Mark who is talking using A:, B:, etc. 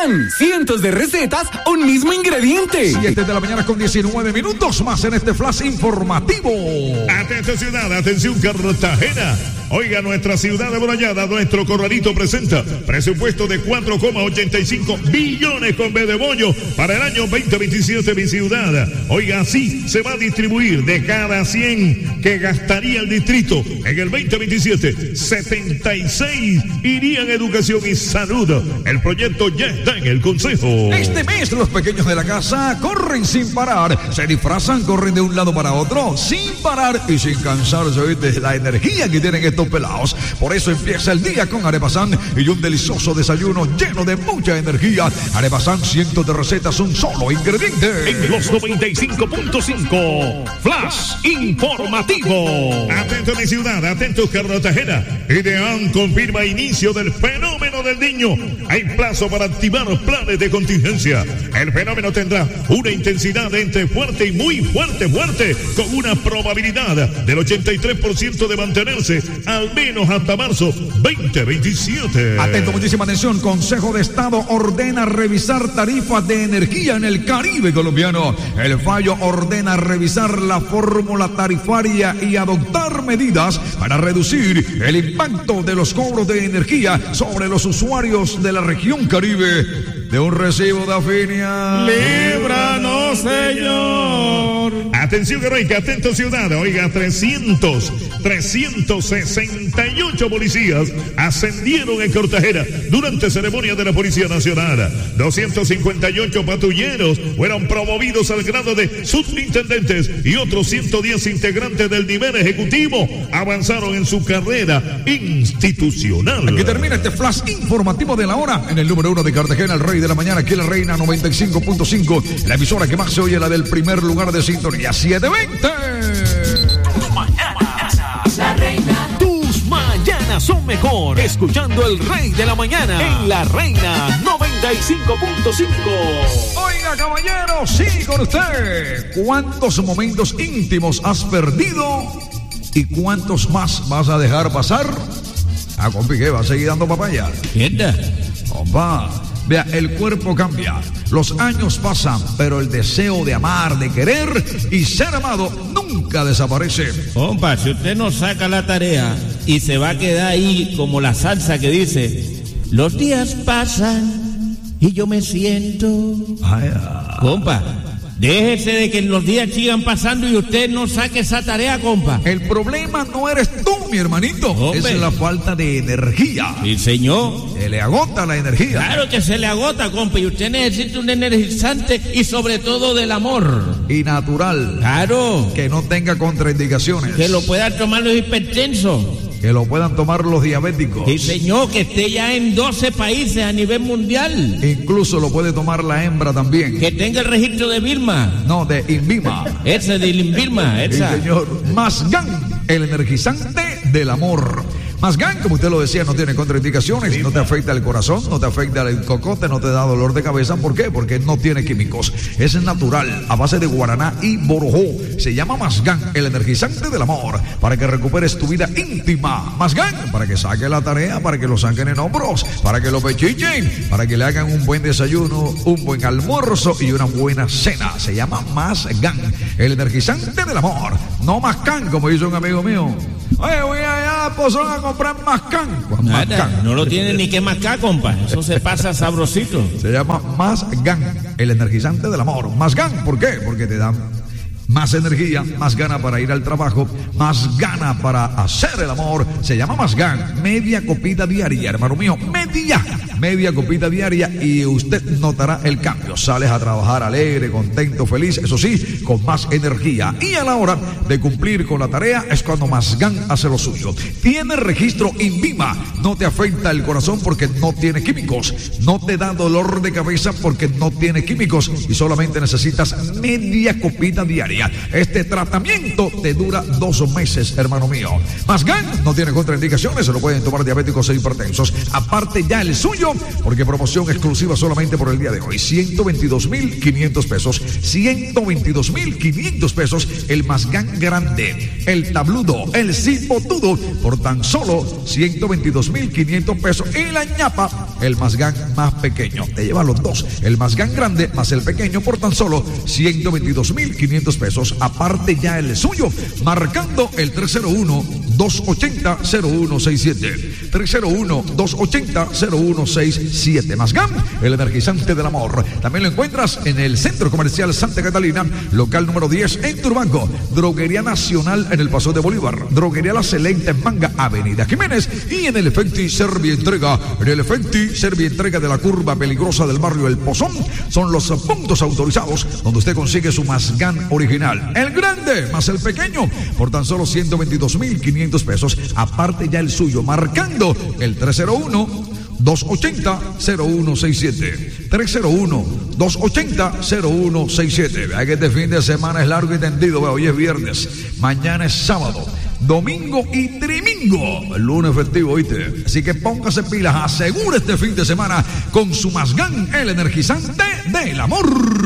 A: ¡Vean! Cientos de recetas, un mismo ingrediente.
B: 7 de la mañana con 19 minutos más en este flash informativo.
C: Atención ciudad, atención Cartagena. Oiga, nuestra ciudad amurallada, nuestro corralito presenta presupuesto de 4,85 billones con B de bollo para el año 2027, mi ciudad. Oiga, así se va a distribuir de cada 100 que gastaría el distrito en el 2027, 76 irían en educación y salud. El proyecto ya está en el consejo.
B: Este mes los pequeños de la casa corren sin parar, se disfrazan, corren de un lado para otro, sin parar y sin cansarse de la energía que tienen estos pelados. Por eso empieza el día con Arepasan y un delicioso desayuno lleno de mucha energía. Arepasan, cientos de recetas, un solo ingrediente.
C: En los 95.5 Flash Informativo. Atento mi ciudad, atento Cartagena. IDEAN confirma inicio del fenómeno del Niño. Hay plazo para activar los planes de contingencia. El fenómeno tendrá una intensidad entre fuerte y muy fuerte, con una probabilidad del 83% de mantenerse al menos hasta marzo 2027.
B: Atento, muchísima atención. Consejo de Estado ordena revisar tarifas de energía en el Caribe colombiano. El fallo ordena revisar la fórmula tarifaria y adoptar medidas para reducir el impacto de los cobros de energía sobre los usuarios de la región Caribe de un recibo de Afinia.
D: ¡Líbranos, Señor!
C: Atención heroica, atento ciudad. Oiga, 368 policías ascendieron en Cartagena durante ceremonia de la Policía Nacional. 258 patrulleros fueron promovidos al grado de subintendentes y otros 110 integrantes del nivel ejecutivo avanzaron en su carrera institucional.
B: Aquí termina este flash informativo de la hora en el número 1 de Cartagena, el rey de la mañana, aquí la Reina 95.5, la emisora que más se oye, la del primer lugar de sintonía, 720.
E: La Reina.
F: Tus mañanas son mejor escuchando el Rey de la Mañana en la Reina 95.5.
B: Oiga, caballero, sí, con usted. ¿Cuántos momentos íntimos has perdido y cuántos más vas a dejar pasar? Compi, ¿qué? ¿Va a seguir dando papaya?
F: ¿Quién?
B: Compa, vea, el cuerpo cambia, los años pasan, pero el deseo de amar, de querer y ser amado nunca desaparece.
D: Compa, si usted no saca la tarea y se va a quedar ahí como la salsa que dice, los días pasan y yo me siento... Compa, déjese de que los días sigan pasando y usted no saque esa tarea, compa.
B: El problema no eres tú, mi hermanito.
D: Hombre.
B: Es la falta de energía.
D: Sí, señor.
B: Se le agota la energía.
D: Claro que se le agota, compa, y usted necesita un energizante y sobre todo del amor.
B: Y natural.
D: Claro.
B: Que no tenga contraindicaciones.
D: Que lo puedan tomar los hipertensos.
B: Que lo puedan tomar los diabéticos.
D: Sí, señor, que esté ya en 12 países a nivel mundial.
B: Incluso lo puede tomar la hembra también.
D: Que tenga el registro de Vilma.
B: No, de Invima.
D: Ese de Vilma, esa.
B: Sí, señor. Masgan, el energizante del amor. Masgan, como usted lo decía, no tiene contraindicaciones, no te afecta el corazón, no te afecta el cocote, no te da dolor de cabeza. ¿Por qué? Porque no tiene químicos. Es natural, a base de guaraná y borojó. Se llama Masgan, el energizante del amor, para que recuperes tu vida íntima. Masgan, para que saque la tarea, para que lo saquen en hombros, para que lo pechichen, para que le hagan un buen desayuno, un buen almuerzo y una buena cena. Se llama Masgan, el energizante del amor. No Mascan, como dice un amigo mío. Oye, voy allá a Pozón a comprar Mascan.
D: Nada, no lo tiene ni que mascar, compa. Eso se pasa sabrosito.
B: Se llama Masgan, el energizante del amor. Masgan, ¿por qué? Porque te dan más energía, más gana para ir al trabajo, más gana para hacer el amor. Se llama Masgan, media copita diaria, hermano mío, media copita diaria y usted notará el cambio. Sales a trabajar alegre, contento, feliz, eso sí, con más energía. Y a la hora de cumplir con la tarea es cuando Masgan hace lo suyo. Tiene registro Invima, no te afecta el corazón porque no tiene químicos, no te da dolor de cabeza porque no tiene químicos y solamente necesitas media copita diaria. día. Este tratamiento te dura 2 meses, hermano mío. Masgan no tiene contraindicaciones, se lo pueden tomar diabéticos e hipertensos. Aparte ya el suyo, porque promoción exclusiva solamente por el día de hoy. 122,500 pesos. 122,500 pesos. El Masgan grande, el tabludo, el cipotudo, por tan solo 122,500 pesos. Y la ñapa, el Masgan más pequeño. Te lleva los dos, el Masgan grande más el pequeño, por tan solo 122,500 pesos. Aparte ya el suyo, marcando el 301-280-0167. 301-280-0167. Masgan, el energizante del amor. También lo encuentras en el Centro Comercial Santa Catalina, local número 10 en Turbanco. Droguería Nacional en el Paso de Bolívar. Droguería La Excelente en Manga, Avenida Jiménez. Y en el Efecti Servientrega. En el Efecti Servientrega de la curva peligrosa del barrio El Pozón. Son los puntos autorizados donde usted consigue su Masgan original. El grande más el pequeño por tan solo 122,500 pesos. Aparte ya el suyo, marcando el 301-280-0167. 301-280-0167. Vea que este fin de semana es largo y tendido. Hoy es viernes, mañana es sábado, domingo y trimingo. El lunes festivo, ¿oíste? Así que póngase pilas, asegure este fin de semana con su Masgan, el energizante del amor.